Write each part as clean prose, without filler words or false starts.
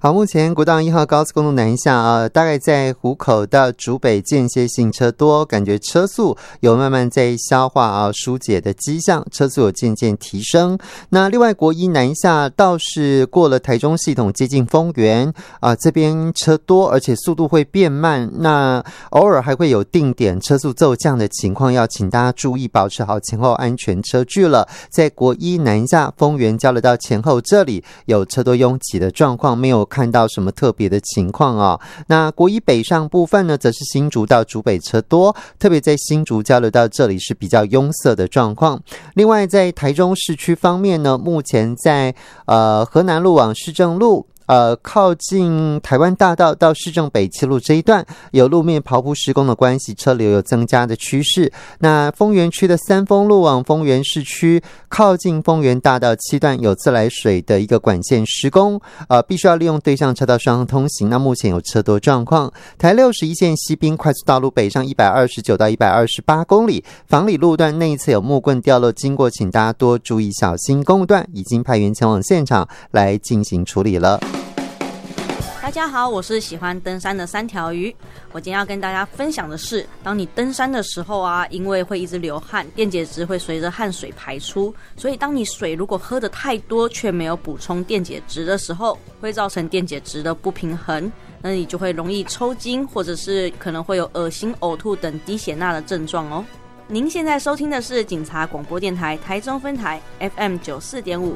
好，目前国道1号高速公路南下大概在湖口到竹北间歇性车多，感觉车速有慢慢在消化疏解的迹象，车速有渐渐提升。那另外国一南下倒是过了台中系统接近丰原这边车多，而且速度会变慢，那偶尔还会有定点车速骤降的情况，要请大家注意保持好前后安全车距了。在国一南下丰原交流道前后这里有车多拥挤的状况，没有看到什么特别的情况那国一北上部分呢，则是新竹到竹北车多，特别在新竹交流道这里是比较拥塞的状况。另外在台中市区方面呢，目前在河南路往市政路靠近台湾大道到市政北七路这一段有路面刨铺施工的关系，车流有增加的趋势。那丰原区的三丰路往丰原市区靠近丰原大道7段有自来水的一个管线施工，必须要利用对向车道双向通行，那目前有车多状况。台61线西滨快速道路北上129到128公里，房里路段内侧有木棍掉落经过，请大家多注意小心，公路段已经派员前往现场来进行处理了。 大家好，我是喜欢登山的三条鱼。我今天要跟大家分享的是，当你登山的时候因为会一直流汗，电解质会随着汗水排出，所以当你水如果喝得太多却没有补充电解质的时候，会造成电解质的不平衡，那你就会容易抽筋，或者是可能会有恶心、呕吐等低血钠的症状您现在收听的是警察广播电台台中分台 FM 94.5。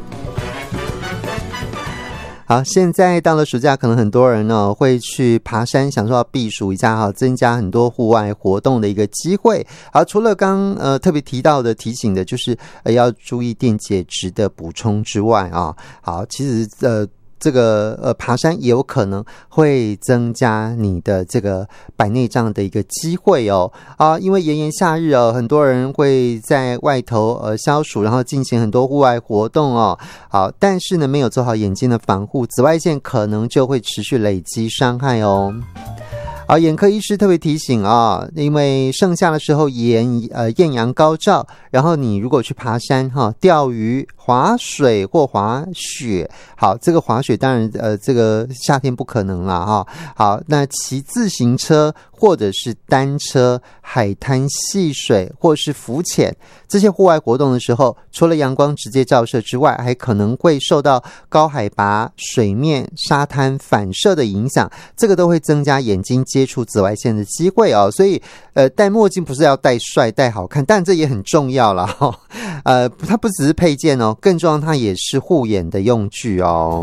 好，现在到了暑假，可能很多人会去爬山，想说要避暑一下增加很多户外活动的一个机会。好，除了刚特别提到的提醒的，就是要注意电解质的补充之外好，其实这个爬山也有可能会增加你的这个白内障的一个机会因为炎炎夏日很多人会在外头消暑，然后进行很多户外活动好，但是呢没有做好眼睛的防护，紫外线可能就会持续累积伤害好，眼科医师特别提醒因为盛夏的时候艳阳高照，然后你如果去爬山钓鱼、滑水或滑雪，好，这个滑雪当然这个夏天不可能啦好，那骑自行车或者是单车、海滩戏水或是浮潜这些户外活动的时候，除了阳光直接照射之外，还可能会受到高海拔、水面、沙滩反射的影响，这个都会增加眼睛接触紫外线的机会所以戴墨镜不是要戴帅戴好看，但这也很重要啦它不只是配件更重要它也是护眼的用具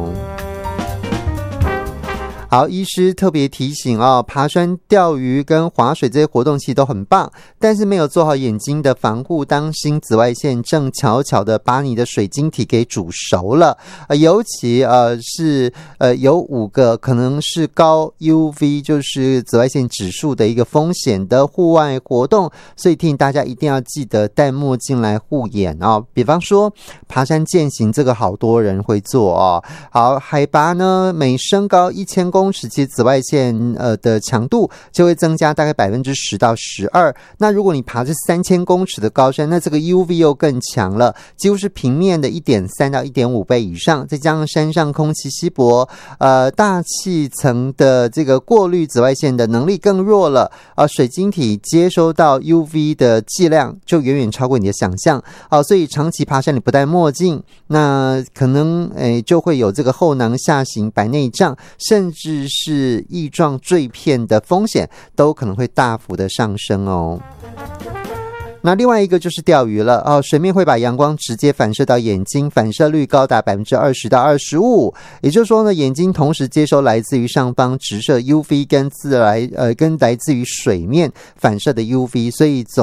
好，医师特别提醒爬山、钓鱼跟滑水这些活动其实都很棒，但是没有做好眼睛的防护，当心紫外线正悄悄的把你的水晶体给煮熟了尤其是有5个可能是高 UV 就是紫外线指数的一个风险的户外活动，所以提醒大家一定要记得戴墨镜来护眼比方说爬山健行，这个好多人会做好，海拔呢每升高1000公尺，其实紫外线的强度就会增加大概 10% 到 12%。 那如果你爬至3000公尺的高山，那这个 UV 又更强了，几乎是平面的 1.3 到 1.5 倍以上，再加上山上空气稀薄大气层的这个过滤紫外线的能力更弱了水晶体接收到 UV 的剂量就远远超过你的想象所以长期爬山你不戴墨镜，那可能就会有这个后囊下行、白内障，甚至是翼状坠片的风险都可能会大幅的上升那另外一个就是钓鱼了水面会把阳光直接反射到眼睛，反射率高达 20% 到 25%， 也就是说呢，眼睛同时接收来自于上方直射 UV 跟来自于水面反射的 UV， 所以